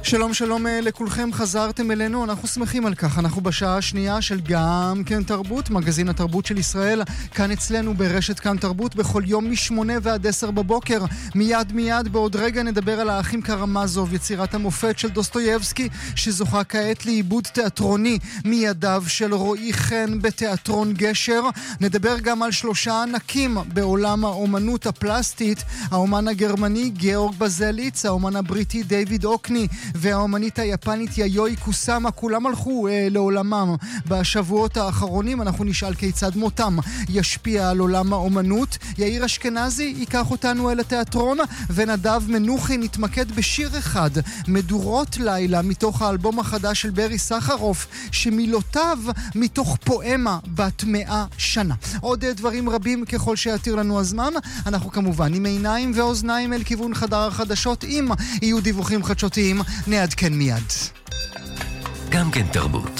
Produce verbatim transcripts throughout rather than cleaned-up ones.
שלום שלום לכולכם, חזרתם אלינו, אנחנו שמחים על כך. אנחנו בשעה השנייה של גם כן תרבות, מגזין התרבות של ישראל, כאן אצלנו ברשת כאן תרבות, בכל יום משמונה ועד עשר בבוקר. מיד מיד בעוד רגע נדבר על האחים קרמזוב, יצירת המופת של דוסטויבסקי, שזוכה כעת לעיבוד תיאטרוני מידיו של רועי חן בתיאטרון גשר. נדבר גם על שלושה ענקים בעולם האומנות הפלסטית, האומן הגרמני גיאורג בזליץ, האומן הבריטי דיוויד אוקני, והאומנית היפנית יאיוי קוסאמה. כולם הלכו אה, לעולמם בשבועות האחרונים. אנחנו נשאל כיצד מותם ישפיע על עולם האומנות. יאיר אשכנזי ייקח אותנו אל התיאטרון, ונדב מנוחי נתמקד בשיר אחד, מדורות לילה, מתוך האלבום החדש של ברי סחרוף, שמילותיו מתוך פואמה בת מאה שנה. עוד דברים רבים ככל שיתיר לנו הזמן. אנחנו כמובן עם עיניים ואוזניים אל כיוון חדר החדשות. אם יהיו דיווחים חדשותיים נעדכן מיד. גם כן תרבות.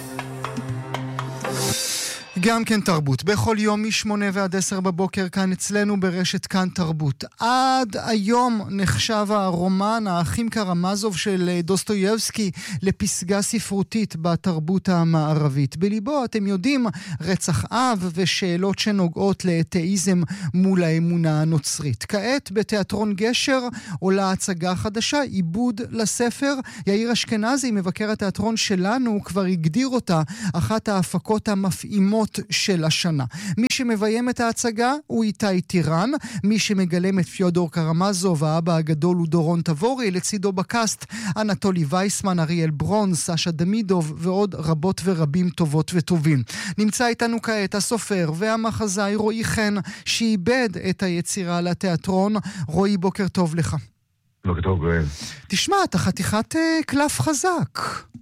גם כן תרבות, בכל יום משמונה ועד עשר בבוקר כאן אצלנו ברשת כאן תרבות. עד היום נחשב הרומן האחים קרמזוב של דוסטויבסקי לפסגה ספרותית בתרבות המערבית. בליבו, אתם יודעים, רצח אב ושאלות שנוגעות לאתאיזם מול האמונה הנוצרית. כעת בתיאטרון גשר עולה הצגה חדשה, עיבוד לספר. יאיר אשכנזי, מבקר התיאטרון שלנו, כבר הגדיר אותה אחת ההפקות המפעימות של השנה. מי שמביים את ההצגה הוא איתי טירן, מי שמגלם את פיודור קרמזוב, האבא הגדול הוא דורון תבורי, לצידו בקאסט אנטולי וייסמן, אריאל ברון, סשה דמידוב ועוד רבות ורבים טובות וטובים. נמצא איתנו כעת הסופר והמחזאי רועי חן, שאיבד את היצירה לתיאטרון. רועי, בוקר טוב לך. בוקר טוב. תשמע, אתה חתיכת קלף חזק.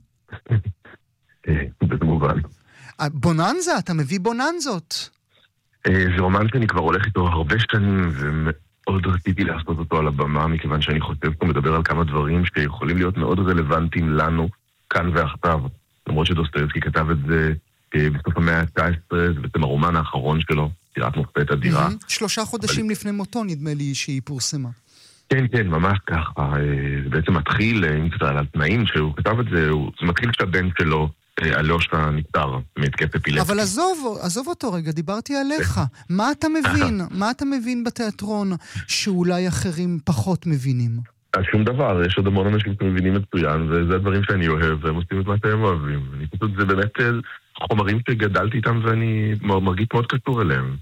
במובן. בוננזה, אתה מביא בוננזות. זה רומן שאני כבר הולך איתו הרבה שנים, ומאוד רציתי לעשות אותו על הבמה, מכיוון שאני חושב פה מדבר על כמה דברים שיכולים להיות מאוד רלוונטיים לנו, כאן ועכשיו. למרות שדוסטויבסקי כתב את זה בסוף המאה ה-תשע עשרה, זה בעצם הרומן האחרון שלו, יצירת מופת אדירה. שלושה חודשים לפני מותו נדמה לי שהיא פורסמה. כן, כן, ממש ככה. זה בעצם מתחיל, אם קצת על התנאים שהוא כתב את זה, זה מתחיל כשהבן שלו, אלושה נפטר מהתקף אפילפטי. אבל עזוב, עזוב אותו רגע, דיברתי עליך. מה אתה מבין? מה אתה מבין בתיאטרון שאולי אחרים פחות מבינים? שום דבר, יש עוד המון אנשים שמבינים מצוין, וזה הדברים שאני אוהב, והם עושים את מה שהם אוהבים. אני פשוט, זה באמת חומרים שגדלתי איתם, ואני מרגיש מאוד קשור אליהם.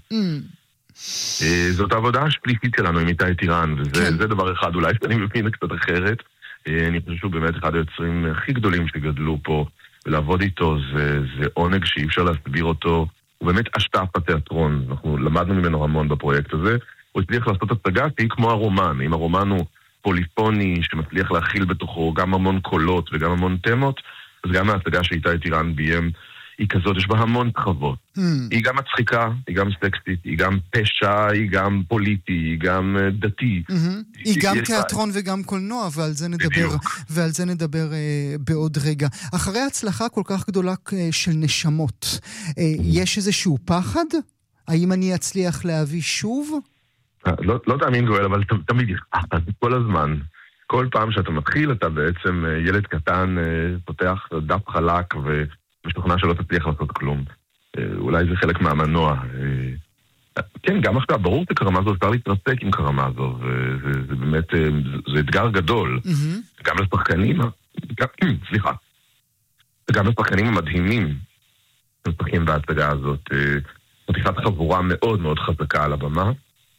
זאת העבודה השפליסית שלנו עם איתי טירן, וזה דבר אחד, אולי שאני מבין קצת אחרת. אני חושב שהוא באמת אחד היוצרים הכי גדולים שגדלו פה, ולעבוד איתו זה, זה עונג שאי אפשר להסביר אותו. הוא באמת אשטף התיאטרון. אנחנו למדנו ממנו המון בפרויקט הזה. הוא הצליח לעשות הצגה שהיא כמו הרומן. אם הרומן הוא פוליפוני שמצליח להכיל בתוכו גם המון קולות וגם המון תמות, אז גם ההצגה שאיתי טירן ביים היא כזאת, יש בה המון תחוות. Mm. היא גם מצחיקה, היא גם סקסית, היא גם פשע, היא גם פוליטי, היא גם דתי. Mm-hmm. היא, היא גם תיאטרון וגם קולנוע, ועל זה נדבר, ועל זה נדבר אה, בעוד רגע. אחרי הצלחה כל כך גדולה אה, של נשמות, אה, mm-hmm. יש איזשהו פחד? האם אני אצליח להביא שוב? לא, לא תאמין גואל, אבל ת, תמיד יש פחד, כל הזמן. כל פעם שאתה מתחיל, אתה בעצם ילד קטן, אה, פותח דף חלק ו... משתוכנה שלא תצליח לעשות כלום. אולי זה חלק מהמנוע. כן, גם עכשיו, ברור שקרמזוב אפשר להתרסק עם קרמזוב. זה, זה באמת, זה אתגר גדול. Mm-hmm. גם לשחקנים, סליחה, גם לשחקנים המדהימים, משחקים בהצגה הזאת, פתיחת חבורה מאוד מאוד חזקה על הבמה,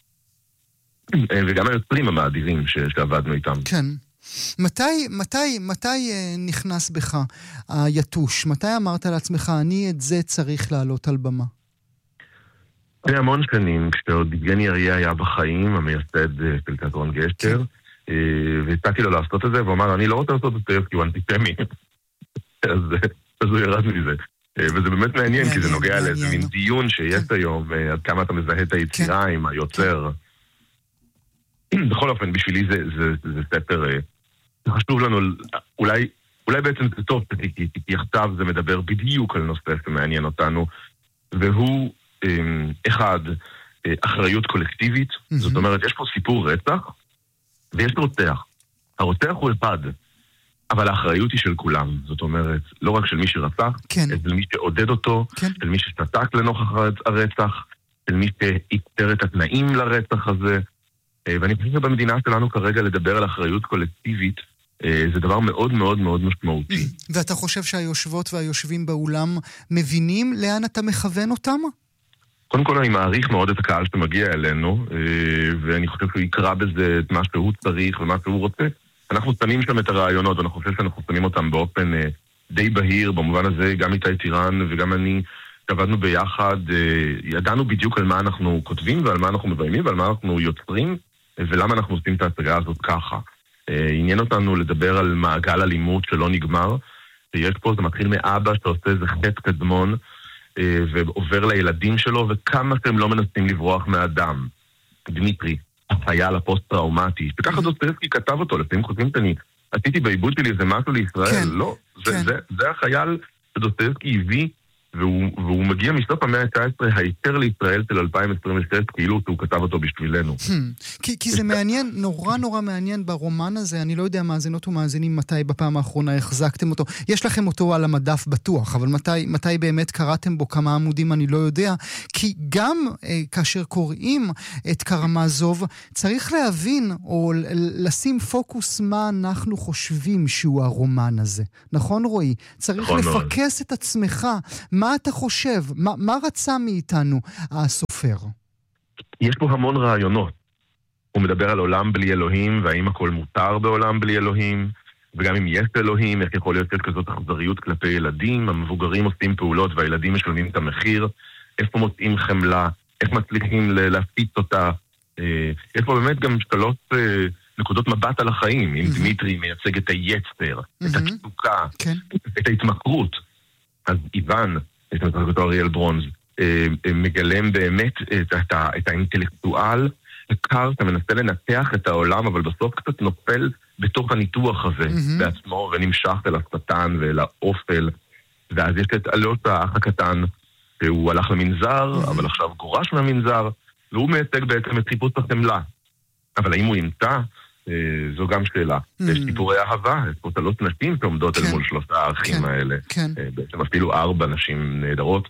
וגם היוצרים המאדירים שעבדנו איתם. כן. מתי, מתי, מתי נכנס בך היתוש? מתי אמרת לעצמך, אני את זה צריך לעלות על במה? זה המון שנים, כשעוד יבגני אריה היה בחיים, המייסד של תיאטרון גשר, והצעתי לו לעשות את זה, והוא אמר, אני לא רוצה לעשות את זה, כי הוא אנטישמי. אז הוא ירד מזה. וזה באמת מעניין, כי זה נוגע לאיזה מין דיון שיש היום, עד כמה אתה מזהה את היצירה עם היוצר. בכל אופן, בשבילי זה, זה, זה ספר, זה חשוב לנו, אולי, אולי בעצם זה טוב, כי, כי עכשיו זה מדבר בדיוק על נושא שמעניין אותנו, והוא, אחד, אחריות קולקטיבית, mm-hmm. זאת אומרת, יש פה סיפור רצח, ויש רוצח. הרוצח הוא אחד, אבל האחריות היא של כולם. זאת אומרת, לא רק של מי שרצח, כן. אלא של מי שעודד אותו, כן. של מי ששתק לנוכח הרצח, של מי שיצר את התנאים לרצח הזה. ואני חושב שבמדינה שלנו כרגע לדבר על אחריות קולקטיבית, זה דבר מאוד מאוד מאוד משמעותי. ואתה חושב שהיושבות והיושבים באולם מבינים לאן אתה מכוון אותם? קודם כל אני מעריך מאוד את הקהל שמגיע אלינו, ואני חושב שהוא יקרא בזה את מה שהוא צריך ומה שהוא רוצה. אנחנו שמים שם את הרעיונות, ואני חושב שאנחנו שמים אותם באופן די בהיר, במובן הזה גם איתי טירן וגם אני עבדנו ביחד, ידענו בדיוק על מה אנחנו כותבים ועל מה אנחנו מביימים ועל מה אנחנו יוצרים, ולמה אנחנו עושים את ההצגה הזאת ככה. עניין אותנו לדבר על מעגל אלימות שלא נגמר, שיש פה, זה מתחיל מאבא שעושה איזה חטא קדמון, ועובר לילדים שלו, וכמה שהם לא מנסים לברוח מהאדם. דמיטרי, החייל הפוסט-טראומטי, וככה דוסטויבסקי כתב אותו, לפעמים חושבים שאני עשיתי בעיבוד שלי איזה משהו לישראל, לא, זה החייל שדוסטויבסקי הביא, והוא, והוא מגיע מסוף המאה ה-תשע עשרה היתר לישראל של אלפיים עשרים ושש, כאילו שהוא כתב אותו בשבילנו. כי, כי זה מעניין, נורא נורא מעניין ברומן הזה, אני לא יודע מאזינות ומאזינים מתי בפעם האחרונה החזקתם אותו. יש לכם אותו על המדף בטוח, אבל מתי, מתי באמת קראתם בו כמה עמודים אני לא יודע, כי גם אה, כאשר קוראים את קרמזוב, צריך להבין או לשים פוקוס מה אנחנו חושבים שהוא הרומן הזה. נכון רועי? צריך נכון לפקס מאוד. את עצמך. מה אתה חושב? מה, מה רצה מאיתנו הסופר? יש פה המון רעיונות. הוא מדבר על עולם בלי אלוהים, והאם הכל מותר בעולם בלי אלוהים, וגם אם יש אלוהים, איך יכול להיות כזאת אכזריות כלפי ילדים, המבוגרים עושים פעולות והילדים משלמים את המחיר, איפה מוצאים חמלה, איך מצליחים להפיץ אותה. יש פה באמת גם שלוש נקודות מבט על החיים, אם דמיטרי מייצג את היצר, את התשוקה, את ההתמכרות. אז איוון, את מתחקותו אריאל ברונז, מגלם באמת את, ה, את האינטלקטואל הקר, אתה מנסה לנתח את העולם, אבל בסוף קצת נופל בתוך הניתוח הזה mm-hmm. בעצמו, ונמשך אל השטן ואל האופל, ואז יש את עלות האח הקטן, שהוא הלך למנזר, mm-hmm. אבל עכשיו גורש מהמנזר, והוא מייצג בעצם את חיפוש החמלה. אבל האם הוא ימצא? זו גם שאלה. Mm. יש סיפורי אהבה, יש פה תלות נשים שעומדות כן. אל מול שלושה האחים כן. האלה. כן. בעצם אפילו ארבע נשים נהדרות.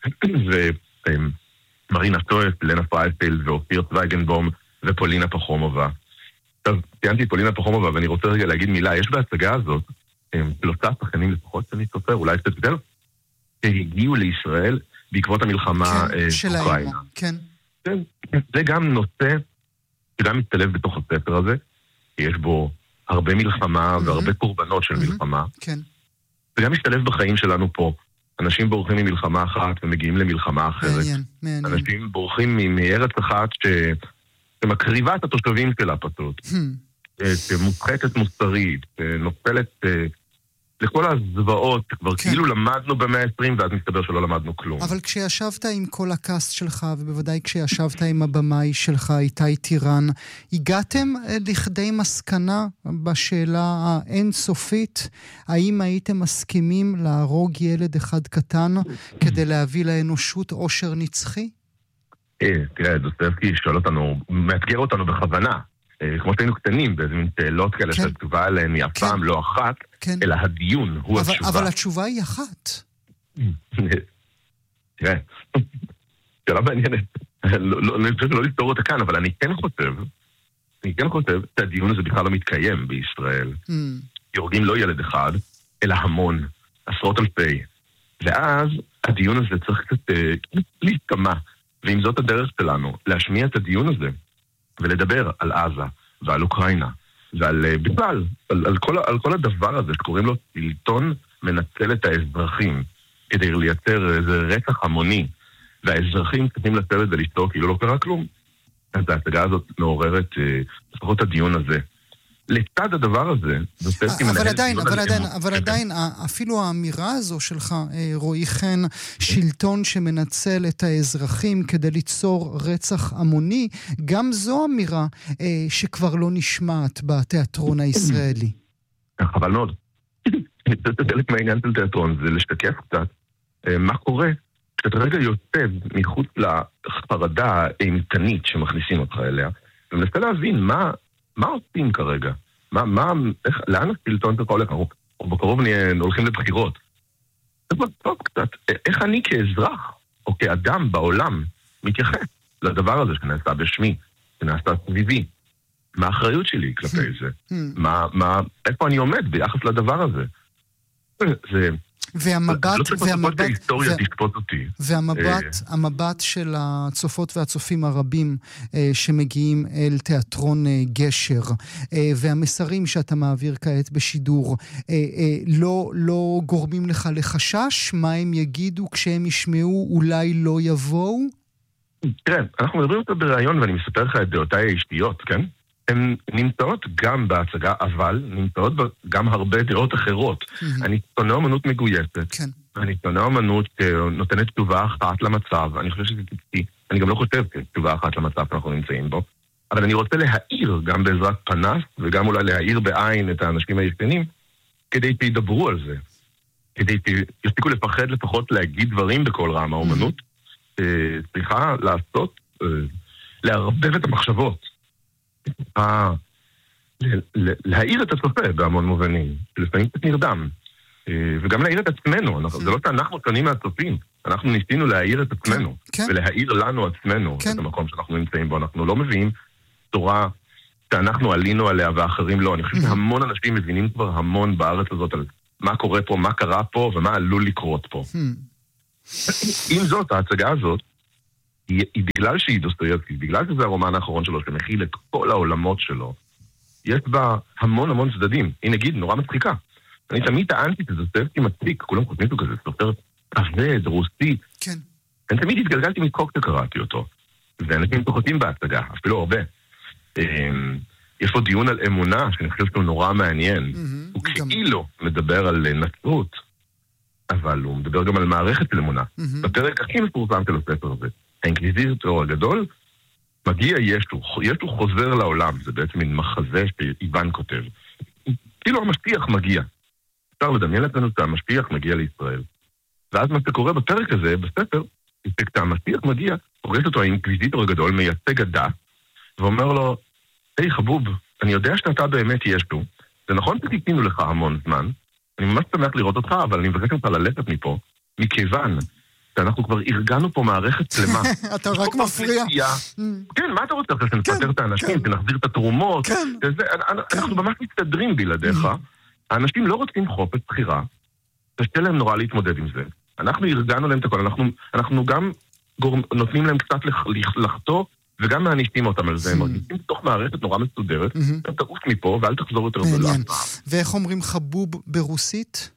ומרינה טויס, לנה פרייפלד ואופיר צוויגנבום ופולינה פחומובה. עכשיו, ציינתי את פולינה פחומובה, ואני רוצה רגע להגיד מילה. יש בהצגה הזאת, שלושה שחקנים לפחות שאני סופר, אולי קצת יותר, שהגיעו לישראל בעקבות המלחמה כן, אוקראינה. כן. כן. זה גם נושא שגם מצטלב בתוך הספר הזה, יש בו הרבה מלחמה mm-hmm. והרבה קורבנות של mm-hmm. מלחמה. כן. וגם משתלב בחיים שלנו פה. אנשים בורחים ממלחמה אחת ומגיעים למלחמה אחרת. מעניין, מעניין. אנשים בורחים מארץ אחת ש... שמקריבה את התושבים שלה פשוט. Hmm. שמופחתת מוסרית, נופלת לכל הזוועות, כבר כן. כאילו למדנו במאה ה-עשרים, ואז מסתבר שלא למדנו כלום. אבל כשישבת עם כל הקאסט שלך, ובוודאי כשישבת עם הבמאי שלך, איתי טירן, הגעתם לכדי מסקנה בשאלה האינסופית, האם הייתם מסכימים להרוג ילד אחד קטן, כדי להביא לאנושות עושר נצחי? תראה, דוסטויבסקי שואל אותנו, מאתגר אותנו בכוונה. כמו שהיינו קטנים, באיזה מין שאלות כאלה כן. שהתשובה עליהן היא אף כן. פעם לא אחת, כן. אלא הדיון הוא אבל, התשובה. אבל התשובה היא אחת. תראה, שאלה מעניינת. אני חושב שלא לפתור אותה כאן, אבל אני כן חושב, אני כן חושב שהדיון הזה בכלל לא מתקיים בישראל. Mm. יורגים לא ילד אחד, אלא המון, עשרות אלפי. ואז הדיון הזה צריך קצת להסתמה, ואם זאת הדרך שלנו, להשמיע את הדיון הזה, ולדבר על עזה ועל אוקראינה ועל בכלל, על, על, כל, על כל הדבר הזה שקוראים לו שלטון מנצל את האזרחים כדי לייצר איזה רצח המוני, והאזרחים צריכים לשבת ולשתוק כאילו לא קרה כלום. אז ההצגה הזאת מעוררת לפחות הדיון הזה. לצד הדבר הזה, אבל עדיין, אבל עדיין, אבל עדיין, אפילו האמירה הזו שלך, רועי חן, שלטון שמנצל את האזרחים כדי ליצור רצח המוני, גם זו אמירה שכבר לא נשמעת בתיאטרון הישראלי. חבל מאוד. זה חלק מהעניין של תיאטרון, זה לשתקף קצת מה קורה כשאתה רגע יוצא מחוץ לחרדה האימתנית שמכניסים אותך אליה, ומנסה להבין מה מה עושים כרגע? מה, מה, איך, לאן הסרטון שלך הולך? בקרוב הולכים לבחירות. אז טוב קצת, איך אני כאזרח, או כאדם בעולם, מתייחס לדבר הזה שנעשה בשמי, שנעשה סביבי? מה האחריות שלי כלפי זה? מה, מה, איפה אני עומד ביחס לדבר הזה? זה... והמבט, לא צריך לצפות את ההיסטוריה, תשפוט אותי. והמבט, המבט של הצופות והצופים הרבים שמגיעים אל תיאטרון גשר, והמסרים שאתה מעביר כעת בשידור, לא, לא גורמים לך לחשש? מה הם יגידו כשהם ישמעו, אולי לא יבואו? תראה, אנחנו מדברים אותו ברעיון, ואני מספר לך את דעותיי האישיות, כן? הן נמצאות גם בהצגה, אבל נמצאות גם הרבה דעות אחרות. אני שונא אומנות מגויסת. אני שונא אומנות שנותנת תשובה אחת למצב. אני חושב שזה טיפשי. אני גם לא חושב תשובה אחת למצב שאנחנו נמצאים בו. אבל אני רוצה להעיר גם בעזרת פנס, וגם אולי להעיר בעין את האנשים הישנים, כדי שידברו על זה. כדי שיספיקו לפחד לפחות להגיד דברים בכל רם. האומנות צריכה לעשות, להרבב את המחשבות. להעיר את הצופה בהמון מובנים, לפעמים קצת נרדם, וגם להעיר את עצמנו. זה לא שאנחנו שונים מהצופים, אנחנו ניסינו להעיר את עצמנו, ולהעיר לנו עצמנו את המקום שאנחנו נמצאים בו. אנחנו לא מביאים תורה שאנחנו עלינו עליה ואחרים לא. אני חושב שהמון אנשים מבינים כבר המון בארץ הזאת על מה קורה פה, מה קרה פה ומה עלול לקרות פה. עם זאת, ההצגה הזאת היא, היא בגלל שהיא דוסטויבסקי, בגלל שזה הרומן האחרון שלו שמכיל את כל העולמות שלו, יש בה המון המון צדדים. היא נגיד נורא מצחיקה. אני תמיד טענתי שזה דוסטויבסקי מצחיק, כולם חושבים לו כזה, סופר כבד, רוסי. כן. אני תמיד התגלגלתי מקוק שקראתי אותו, ואנשים פוחדים בהצגה, אפילו הרבה. יש פה דיון על אמונה, שאני חושב שהוא נורא מעניין. הוא כאילו מדבר על נצרות, אבל הוא מדבר גם על מערכת של אמונה. בפרק הכי מפורסם של הספר הזה, האינקוויזיטור הגדול, מגיע ישו, ישו חוזר לעולם, זה בעצם מין מחזה שאיבן כותב. כאילו המשפיח מגיע. אפשר לדמיין לנו שהמשפיח מגיע לישראל. ואז מה שקורה בפרק הזה, בספר, כשהמשפיח מגיע, פוגש אותו האינקוויזיטור הגדול, מייצג הדת, ואומר לו, היי חבוב, אני יודע שאתה באמת ישו, זה נכון שתיתינו לך המון זמן, אני ממש שמח לראות אותך, אבל אני מבקש אותך ללכת מפה, מכיוון שאנחנו כבר ארגנו פה מערכת שלמה. אתה רק מפריע. כן, מה אתה רוצה? שנפטר את האנשים, שנחזיר את התרומות. אנחנו ממש מסתדרים בלעדיך. האנשים לא רוצים חופש בחירה, קשה להם נורא להתמודד עם זה. אנחנו ארגנו להם את הכל, אנחנו גם נותנים להם קצת לחטוא, וגם מענישים אותם על זה. הם מרגישים בתוך מערכת נורא מסודרת, אתה תעוף מפה ואל תחזור יותר בלעד. ואיך אומרים חבוב ברוסית?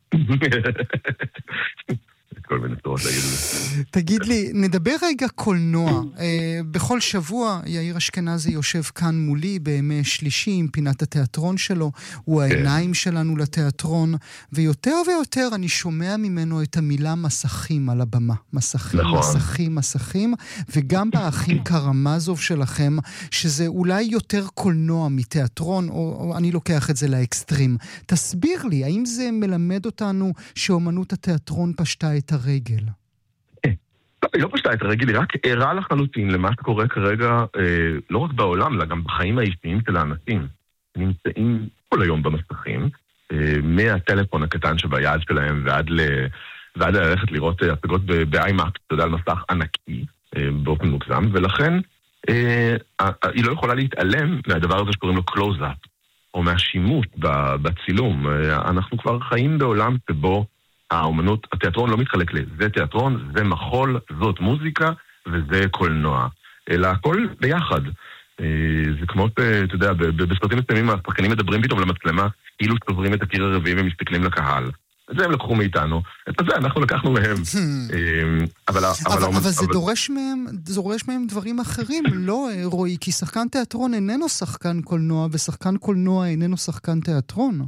כל מיני צורות להגיד לזה. תגיד לי, נדבר רגע קולנוע. בכל שבוע יאיר אשכנזי יושב כאן מולי בימי שלישי עם פינת התיאטרון שלו, הוא העיניים שלנו לתיאטרון, ויותר ויותר אני שומע ממנו את המילה מסכים על הבמה. מסכים, מסכים, מסכים, וגם באחים קרמזוב שלכם, שזה אולי יותר קולנוע מתיאטרון, או אני לוקח את זה לאקסטרים. תסביר לי, האם זה מלמד אותנו שאומנות התיאטרון פשטה את הרגל? היא לא פשטה את הרגל, היא רק ערה לחלוטין למה שקורה כרגע, לא רק בעולם, אלא גם בחיים האישיים של האנשים. נמצאים כל היום במסכים, מהטלפון הקטן שביד שלהם ועד ללכת לראות הצגות באיימאקס, אתה יודע, על מסך ענקי, באופן מוגזם, ולכן היא לא יכולה להתעלם מהדבר הזה שקוראים לו קלוז-אפ, או מהשימוש בצילום. אנחנו כבר חיים בעולם שבו האומנות, התיאטרון לא מתחלק לזה תיאטרון, זה מחול, זאת מוזיקה וזה קולנוע. אלא הכל ביחד. זה כמו, אתה יודע, בסרטים מסוימים השחקנים מדברים פתאום למצלמה, כאילו סוברים את הקיר הרביעי ומסתכלים לקהל. את זה הם לקחו מאיתנו. את זה אנחנו לקחנו מהם. אבל זה דורש מהם, דורש מהם דברים אחרים, לא רואי, כי שחקן תיאטרון איננו שחקן קולנוע, ושחקן קולנוע איננו שחקן תיאטרון.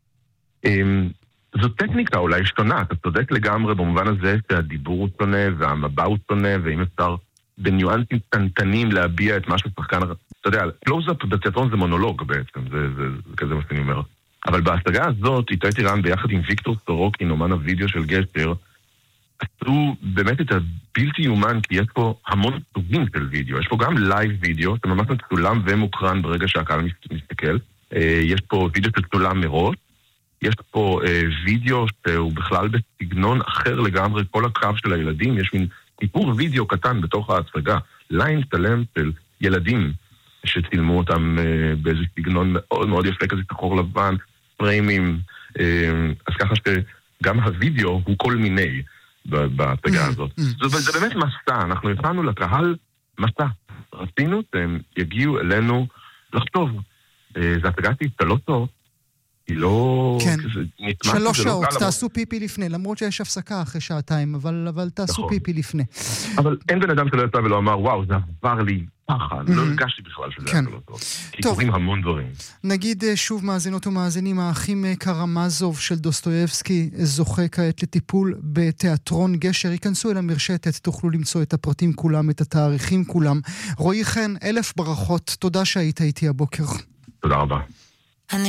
זו טכניקה אולי שונה, אתה צודק לגמרי במובן הזה שהדיבור הוא שונה והמבע הוא שונה, ואם אפשר בניואנסים קטנטנים להביע את מה ששחקן, אתה יודע, קלוז-אפ בתיאטרון זה מונולוג בעצם, זה, זה, זה כזה מה שאני אומר. אבל בהצגה הזאת, איתי טירן ביחד עם ויקטור סורוקין, אומן הווידאו של גשר, עשו באמת את הבלתי יומן, כי יש פה המון סוגים של וידאו, יש פה גם לייב וידאו, זה ממש מצולם ומוקרן ברגע שהקהל מסתכל, יש פה וידאו שצולם מראש, יש פה וידאו שהוא בכלל בסגנון אחר לגמרי, כל הקו של הילדים, יש מין סיפור וידאו קטן בתוך ההצגה, ליין שלם של ילדים שצילמו אותם באיזה סגנון מאוד מאוד יפה, כזה שחור לבן, פריימים, אז ככה שגם הוידאו הוא כל מיני בהצגה הזאת. זה באמת מסע, אנחנו יצאנו לקהל מסע, רצינו שהם יגיעו אלינו לחטוב. זה הצגה לא טוב, היא לא... כן, שלוש שעות, תעשו פיפי לפני, למרות שיש הפסקה אחרי שעתיים, אבל תעשו פיפי לפני. אבל אין בן אדם שלא יצא ולא אמר, וואו, זה עבר לי פחד, לא הרגשתי בכלל שזה היה לא טוב. כי קוראים המון דברים. נגיד שוב מאזינות ומאזינים, האחים קרמזוב של דוסטויבסקי זוכה כעת לטיפול בתיאטרון גשר, ייכנסו אל המרשתת, תוכלו למצוא את הפרטים כולם, את התאריכים כולם. רועי חן, אלף ברכות, תודה שהיית איתי הבוקר. תודה רבה.